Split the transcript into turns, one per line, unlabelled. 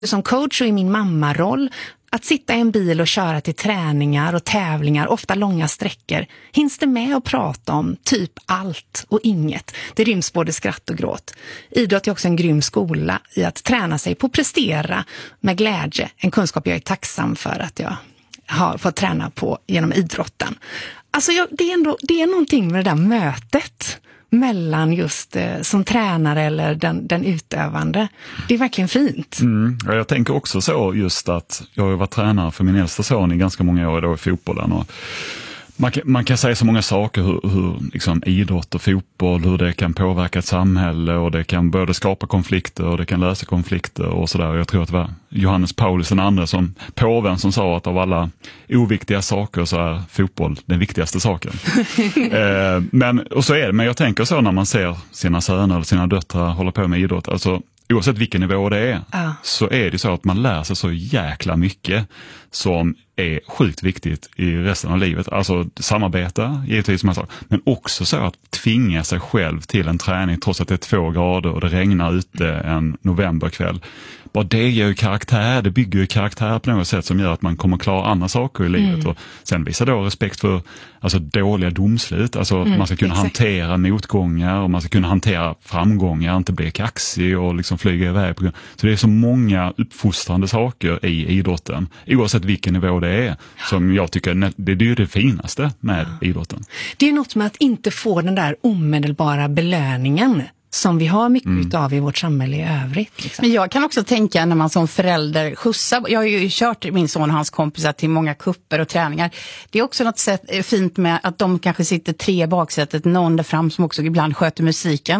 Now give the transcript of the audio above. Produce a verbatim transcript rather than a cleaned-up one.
Som coach och i min mammaroll, att sitta i en bil och köra till träningar och tävlingar, ofta långa sträckor, hinns det med att prata om typ allt och inget. Det ryms både skratt och gråt. Idrott är också en grym skola i att träna sig på att prestera med glädje. En kunskap jag är tacksam för att jag har fått träna på genom idrotten. Alltså jag, det, är ändå, det är någonting med det där mötet mellan just eh, som tränare eller den, den utövande. Det är verkligen fint.
Mm, jag tänker också så just att jag har varit tränare för min äldsta son i ganska många år då i fotbollen, och man kan, man kan säga så många saker hur, hur liksom, idrott och fotboll, hur det kan påverka ett samhälle, och det kan både skapa konflikter och det kan lösa konflikter och sådär. Jag tror att det var Johannes Paulus den andra, som påven, som sa att av alla oviktiga saker så är fotboll den viktigaste saken. eh, men, och så är det, men jag tänker så när man ser sina söner eller sina döttrar hålla på med idrott, alltså oavsett vilken nivå det är, ja. Så är det så att man lär sig så jäkla mycket som är sjukt viktigt i resten av livet. Alltså samarbeta, givetvis, men också så att tvinga sig själv till en träning trots att det är två grader och det regnar ute en novemberkväll. Bara det ger ju karaktär, det bygger ju karaktär på något sätt som gör att man kommer klara andra saker i livet. Mm. Och sen visa då respekt för alltså, dåliga domslut. Alltså mm, man ska kunna exakt. hantera motgångar och man ska kunna hantera framgångar, inte bli kaxig och liksom flyga iväg. På. Så det är så många uppfostrande saker i idrotten, oavsett vilken nivå det är, som jag tycker det är det finaste med ja. idrotten.
Det är något med att inte få den där omedelbara belöningen som vi har mycket mm. av i vårt samhälle i övrigt. Liksom.
Men jag kan också tänka när man som förälder skjutsar, jag har ju kört min son och hans kompisar till många kupper och träningar. Det är också något sätt fint med att de kanske sitter tre i baksätet, någon där fram som också ibland sköter musiken.